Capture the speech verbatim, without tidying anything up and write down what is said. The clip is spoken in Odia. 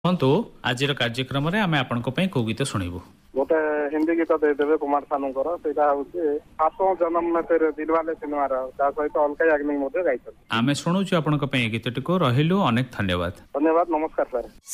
କୁହନ୍ତୁ ଆଜିର କାର୍ଯ୍ୟକ୍ରମରେ ଆମେ ଆପଣଙ୍କ ପାଇଁ କୋଉ ଗୀତ ଶୁଣିବୁ? ଗୋଟେ ହିନ୍ଦୀ ଗୀତ ଦେଇଦେବେ କୁମାର ସାନୁଙ୍କର, ସେଇଟା ହଉଛି ଆସୋ ଜନମ ମେ ତେରେ ଦିଲୱାଲେ ସିନେମାର, ତା ସହିତ ଅଲକା ୟାଗ୍ନିକ ମଧ୍ୟ ଗାଇଛନ୍ତି। ଆମେ ଶୁଣୁଛୁ ଆପଣଙ୍କ ପାଇଁ ଏ ଗୀତଟିକୁ। ରହିଲୁ, ଅନେକ ଧନ୍ୟବାଦ। ଧନ୍ୟବାଦ, ନମସ୍କାର ସାର୍।